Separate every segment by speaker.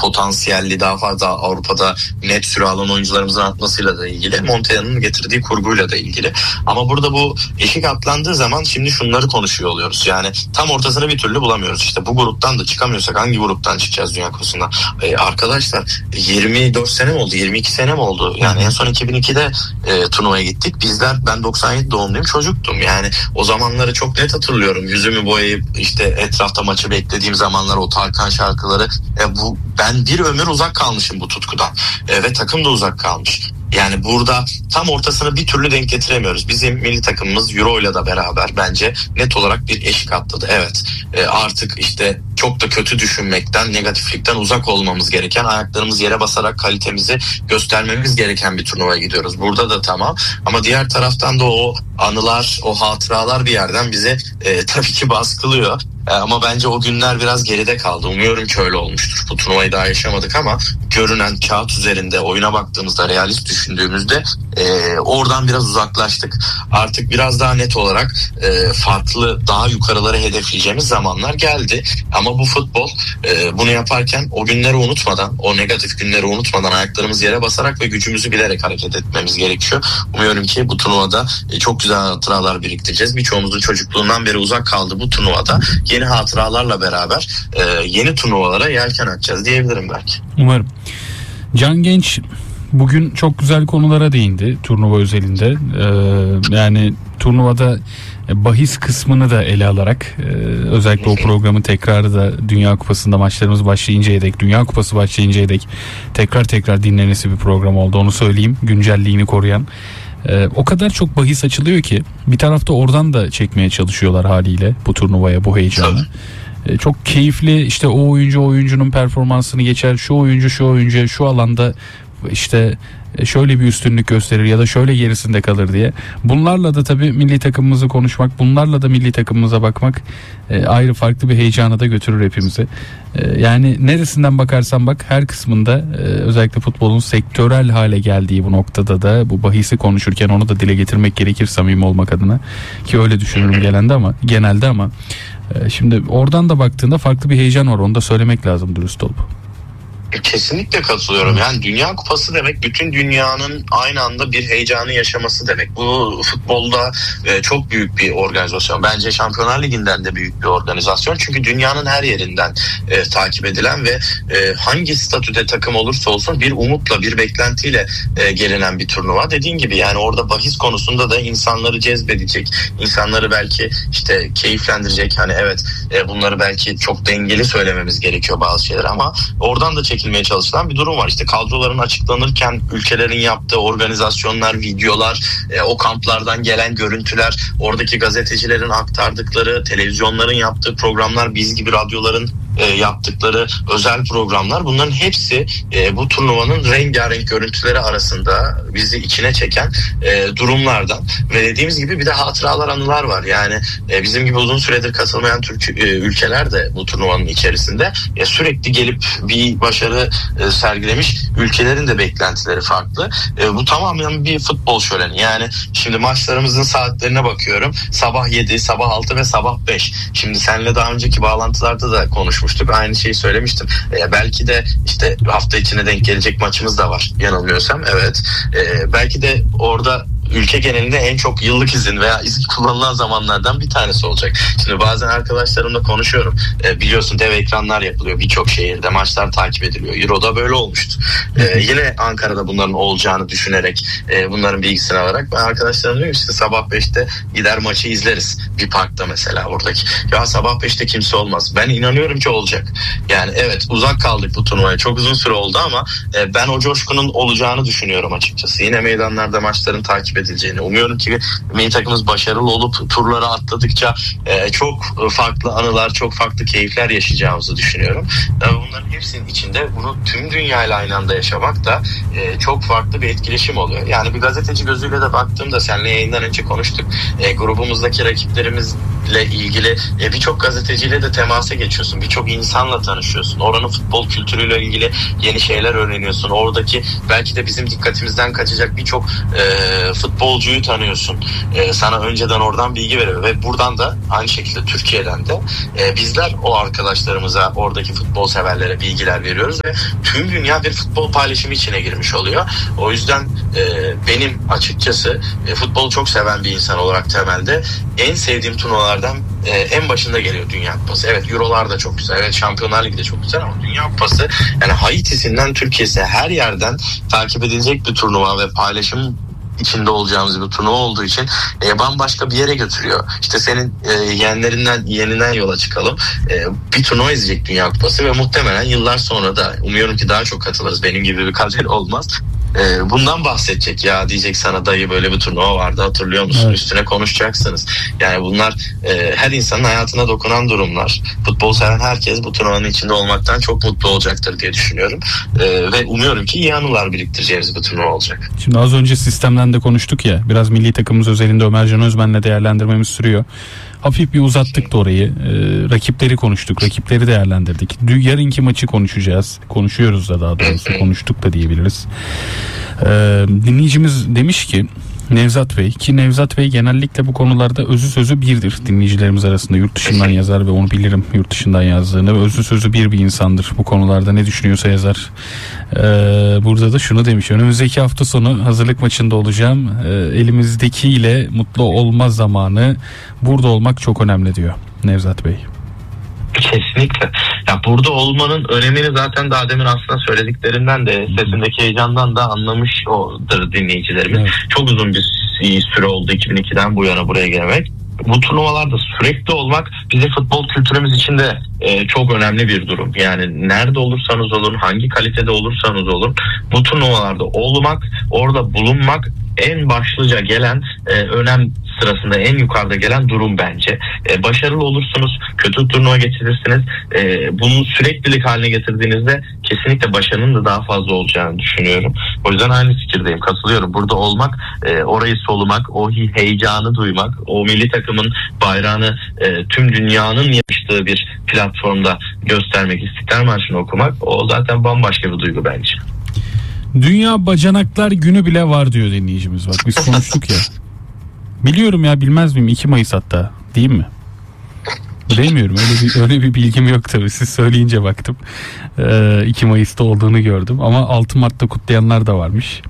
Speaker 1: potansiyelli, daha fazla Avrupa'da net süre alan oyuncularımızın artmasıyla da ilgili. Montella'nın getirdiği kurguyla da ilgili. Ama burada bu eşik atlandığı zaman şimdi şunları konuşuyor oluyoruz. Yani tam ortasını bir türlü bulamıyoruz. İşte bu gruptan da çıkamıyorsak hangi gruptan çıkacağız Dünya Kupası'nda? Arkadaşlar 24 sene mi oldu? 22 sene mi oldu? Yani en son 2002'de turnuvaya gittik. Ben 97 doğumluyum, çocuktum. Yani o zamanları çok net hatırlıyorum. Yüzümü boyayıp işte etrafta maçı beklediğim zamanlar, o Tarkan şarkıları. Ben bir ömür uzak kalmışım bu tutkudan. Ve takım da uzak kalmış. Yani burada tam ortasını bir türlü denk getiremiyoruz. Bizim milli takımımız Euro'yla da beraber bence net olarak bir eşik atladı. Evet, artık işte çok da kötü düşünmekten, negatiflikten uzak olmamız gereken, ayaklarımız yere basarak kalitemizi göstermemiz gereken bir turnuvaya gidiyoruz. Burada da tamam, ama diğer taraftan da o anılar, o hatıralar bir yerden bize tabii ki baskılıyor. Ama bence o günler biraz geride kaldı. Umuyorum ki öyle olmuştur. Bu turnuvayı daha yaşamadık ama görünen kağıt üzerinde oyuna baktığımızda, realist düşündüğümüzde oradan biraz uzaklaştık. Artık biraz daha net olarak farklı, daha yukarıları hedefleyeceğimiz zamanlar geldi. Ama bu futbol, bunu yaparken o günleri unutmadan, o negatif günleri unutmadan ayaklarımız yere basarak ve gücümüzü bilerek hareket etmemiz gerekiyor. Umuyorum ki bu turnuvada çok güzel hatıralar biriktireceğiz. Birçoğumuzun çocukluğundan beri uzak kaldı bu turnuvada. Yeni hatıralarla beraber yeni turnuvalara yelken açacağız diyebilirim belki.
Speaker 2: Umarım. Can Genç bugün çok güzel konulara değindi turnuva özelinde. Yani turnuvada bahis kısmını da ele alarak özellikle o programın tekrarı da Dünya Kupası'nda maçlarımız başlayıncaya dek, Dünya Kupası başlayıncaya dek tekrar dinlenesi bir program oldu. Onu söyleyeyim. Güncelliğini koruyan. O kadar çok bahis açılıyor ki bir tarafta oradan da çekmeye çalışıyorlar haliyle bu turnuvaya, bu heyecanı. Çok keyifli, işte o oyuncunun performansını geçer, şu oyuncu şu alanda işte şöyle bir üstünlük gösterir ya da şöyle gerisinde kalır diye. Bunlarla da tabii milli takımımızı konuşmak, bunlarla da milli takımımıza bakmak ayrı farklı bir heyecana da götürür hepimizi. Yani neresinden bakarsan bak, her kısmında özellikle futbolun sektörel hale geldiği bu noktada da bu bahisi konuşurken onu da dile getirmek gerekir samimi olmak adına, ki öyle düşünürüm genelde ama şimdi oradan da baktığında farklı bir heyecan var, onu da söylemek lazım dürüst olup.
Speaker 1: Kesinlikle katılıyorum. Yani Dünya Kupası demek bütün dünyanın aynı anda bir heyecanı yaşaması demek. Bu futbolda çok büyük bir organizasyon. Bence Şampiyonlar Ligi'nden de büyük bir organizasyon. Çünkü dünyanın her yerinden takip edilen ve hangi statüde takım olursa olsun bir umutla, bir beklentiyle gelinen bir turnuva. Dediğin gibi yani orada bahis konusunda da insanları cezbedecek, insanları belki işte keyiflendirecek. Hani evet, bunları belki çok dengeli söylememiz gerekiyor bazı şeyler, ama oradan da çekilmeye çalışılan bir durum var. İşte kadroların açıklanırken ülkelerin yaptığı organizasyonlar, videolar, o kamplardan gelen görüntüler, oradaki gazetecilerin aktardıkları, televizyonların yaptığı programlar, biz gibi radyoların yaptıkları özel programlar, bunların hepsi bu turnuvanın rengarenk görüntüleri arasında bizi içine çeken durumlardan. Ve dediğimiz gibi bir de hatıralar, anılar var. Yani bizim gibi uzun süredir katılmayan ülkeler de bu turnuvanın içerisinde sürekli gelip bir başarı sergilemiş ülkelerin de beklentileri farklı. Bu tamamen bir futbol şöleni. Yani şimdi maçlarımızın saatlerine bakıyorum. Sabah 7, sabah 6 ve sabah 5. Şimdi seninle daha önceki bağlantılarda da konuşmuştuk. Aynı şeyi söylemiştim. Belki de işte hafta içine denk gelecek maçımız da var, yanılmıyorsam. Evet. Belki de orada ülke genelinde en çok yıllık izin veya izin kullanılan zamanlardan bir tanesi olacak. Şimdi bazen arkadaşlarımla konuşuyorum. Biliyorsun dev ekranlar yapılıyor birçok şehirde. Maçlar takip ediliyor. Euro'da böyle olmuştu. Yine Ankara'da bunların olacağını düşünerek, bunların bilgisini alarak ben arkadaşlarım diyorum işte sabah 5'te gider maçı izleriz. Bir parkta mesela oradaki. Ya sabah 5'te kimse olmaz. Ben inanıyorum ki olacak. Yani evet, uzak kaldık bu turnuvaya. Çok uzun süre oldu ama ben o coşkunun olacağını düşünüyorum açıkçası. Yine meydanlarda maçların takip edileceğini. Umuyorum ki milli takımımız başarılı olup turlara atladıkça çok farklı anılar, çok farklı keyifler yaşayacağımızı düşünüyorum. Bunların hepsinin içinde bunu tüm dünyayla aynı anda yaşamak da çok farklı bir etkileşim oluyor. Yani bir gazeteci gözüyle de baktığımda, seninle yayından önce konuştuk. Grubumuzdaki rakiplerimizle ile ilgili birçok gazeteciyle de temasa geçiyorsun. Birçok insanla tanışıyorsun. Oranın futbol kültürüyle ilgili yeni şeyler öğreniyorsun. Oradaki belki de bizim dikkatimizden kaçacak birçok futbolcuyu tanıyorsun. Sana önceden oradan bilgi veriyor ve buradan da aynı şekilde Türkiye'den de bizler o arkadaşlarımıza, oradaki futbol severlere bilgiler veriyoruz ve tüm dünya bir futbol paylaşımı içine girmiş oluyor. O yüzden benim açıkçası futbolu çok seven bir insan olarak temelde en sevdiğim turnuvalardan en başında geliyor Dünya Kupası. Evet, Eurolar da çok güzel. Evet, Şampiyonlar Ligi de çok güzel ama Dünya Kupası, yani Haiti'sinden Türkiye'si her yerden takip edilecek bir turnuva ve paylaşım içinde olacağımız bir turnuva olduğu için bambaşka bir yere götürüyor. İşte senin yeniden yola çıkalım. Bir turnuva izleyecek Dünya Kupası ve muhtemelen yıllar sonra da umuyorum ki daha çok katılırız. Benim gibi bir kader olmaz. Bundan bahsedecek, ya diyecek sana, dayı böyle bir turnuva vardı hatırlıyor musun? Evet. Üstüne konuşacaksınız. Yani bunlar her insanın hayatına dokunan durumlar. Futbol seven herkes bu turnuvanın içinde olmaktan çok mutlu olacaktır diye düşünüyorum. Ve umuyorum ki iyi anılar biriktireceğimiz bir turnuva olacak.
Speaker 2: Şimdi az önce sistemden de konuştuk ya. Biraz milli takımımız özelinde Ömercan Özmen'le değerlendirmemiz sürüyor. Hafif bir uzattık da orayı. Rakipleri konuştuk. Rakipleri değerlendirdik. Yarınki maçı konuşacağız. Konuşuyoruz da daha doğrusu. Konuştuk da diyebiliriz. Dinleyicimiz demiş ki Nevzat Bey, ki Nevzat Bey genellikle bu konularda özü sözü birdir dinleyicilerimiz arasında, yurt dışından yazar ve onu bilirim yurt dışından yazdığını, ve özü sözü bir insandır bu konularda, ne düşünüyorsa yazar. Burada da şunu demiş: önümüzdeki hafta sonu hazırlık maçında olacağım, elimizdekiyle mutlu olma zamanı, burada olmak çok önemli diyor Nevzat Bey.
Speaker 1: Kesinlikle. Ya burada olmanın önemini zaten daha demin aslında söylediklerinden de, sesindeki heyecandan da anlamıştır dinleyicilerimiz. Evet. Çok uzun bir süre oldu 2002'den bu yana buraya gelmek. Bu turnuvalarda sürekli olmak bizim futbol kültürümüz için de çok önemli bir durum. Yani nerede olursanız olun, hangi kalitede olursanız olun, bu turnuvalarda olmak, orada bulunmak en başlıca gelen önem sırasında en yukarıda gelen durum bence. Başarılı olursunuz, kötü turnuva geçirirsiniz. Bunu süreklilik haline getirdiğinizde kesinlikle başarının da daha fazla olacağını düşünüyorum. O yüzden aynı fikirdeyim, katılıyorum. Burada olmak, orayı solumak, o heyecanı duymak, o milli takımın bayrağını tüm dünyanın yapıştığı bir platformda göstermek, İstiklal Marşı'nı okumak, o zaten bambaşka bir duygu bence.
Speaker 2: Dünya Bacanaklar Günü bile var diyor dinleyicimiz. Bak biz konuştuk ya. Biliyorum ya, bilmez miyim? 2 Mayıs hatta, değil mi? Bilmiyorum, öyle bir bilgim yok tabii. Siz söyleyince baktım. 2 Mayıs'ta olduğunu gördüm ama 6 Mart'ta kutlayanlar da varmış.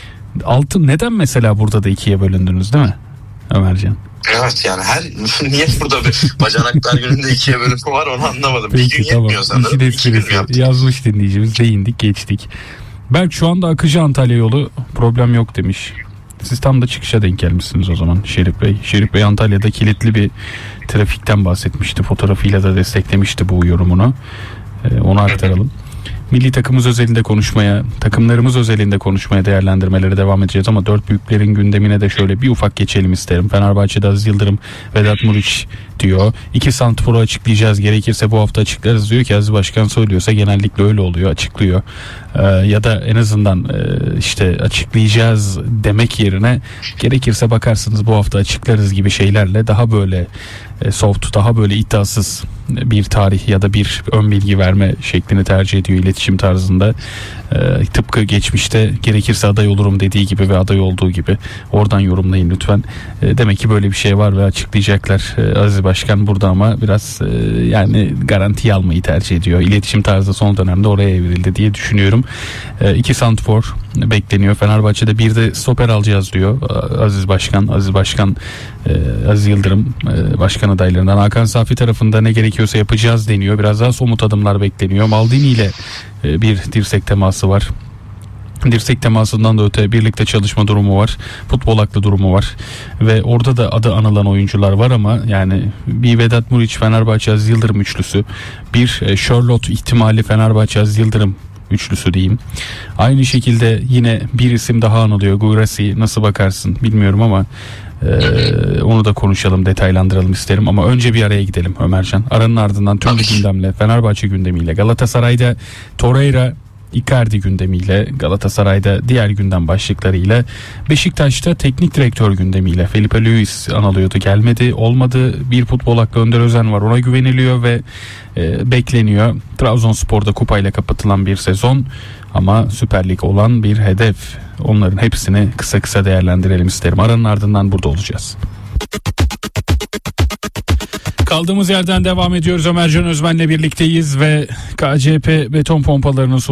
Speaker 2: Neden mesela burada da 2'ye bölündünüz, değil mi Ömercan?
Speaker 1: Evet, yani niye burada bir Bacanaklar Günü'nde 2'ye bölünme var onu anlamadım.
Speaker 2: Peki,
Speaker 1: bir gün yetmiyor sanırım.
Speaker 2: 2 gün yazmış dinleyicimiz, değindik geçtik. Berk, şu anda akıcı Antalya yolu, problem yok demiş. Siz tam da çıkışa denk gelmişsiniz o zaman Şerif Bey. Şerif Bey Antalya'da kilitli bir trafikten bahsetmişti. Fotoğrafıyla da desteklemişti bu yorumunu. Onu aktaralım. Milli takımımız özelinde konuşmaya, takımlarımız özelinde konuşmaya, değerlendirmelere devam edeceğiz ama dört büyüklerin gündemine de şöyle bir ufak geçelim isterim. Fenerbahçe'de Aziz Yıldırım, Vedat Muriç diyor. 2 santrforu açıklayacağız, gerekirse bu hafta açıklarız diyor ki Aziz Başkan söylüyorsa genellikle öyle oluyor, açıklıyor. Ya da en azından işte açıklayacağız demek yerine gerekirse bakarsınız bu hafta açıklarız gibi şeylerle daha böyle soft, daha böyle iddiasız bir tarih ya da bir ön bilgi verme şeklini tercih ediyor iletişim tarzında. Tıpkı geçmişte gerekirse aday olurum dediği gibi ve aday olduğu gibi, oradan yorumlayın lütfen. Demek ki böyle bir şey var ve açıklayacaklar. Aziz Başkan burada ama biraz yani garantiye almayı tercih ediyor. İletişim tarzı son dönemde oraya evrildi diye düşünüyorum. 2 santrfor bekleniyor. Fenerbahçe'de bir de stoper alacağız diyor Aziz Başkan. Aziz Yıldırım başkan adaylarından. Hakan Safi tarafında ne gerekiyorsa yapacağız deniyor. Biraz daha somut adımlar bekleniyor. Maldini ile bir dirsek teması var. Dirsek temasından da öte birlikte çalışma durumu var. Futbol aklı durumu var. Ve orada da adı anılan oyuncular var ama yani bir Vedat Muriç Fenerbahçe Aziz Yıldırım üçlüsü, bir Charlotte ihtimali Fenerbahçe Aziz Yıldırım üçlüsü diyeyim. Aynı şekilde yine bir isim daha anılıyor. Guirassy, nasıl bakarsın bilmiyorum ama onu da konuşalım, detaylandıralım isterim ama önce bir araya gidelim Ömercan. Aranın ardından tüm gündemle, Fenerbahçe gündemiyle, Galatasaray'da Torreira Icardi gündemiyle, Galatasaray'da diğer gündem başlıklarıyla, Beşiktaş'ta teknik direktör gündemiyle. Felipe Luis anılıyordu, gelmedi, olmadı. Bir futbol hakkı Önder Özen var, ona güveniliyor ve bekleniyor. Trabzonspor'da kupayla kapatılan bir sezon ama Süper Lig olan bir hedef. Onların hepsini kısa kısa değerlendirelim isterim. Aranın ardından burada olacağız. Kaldığımız yerden devam ediyoruz. Ömercan Özmen'le birlikteyiz ve KCP beton pompalarının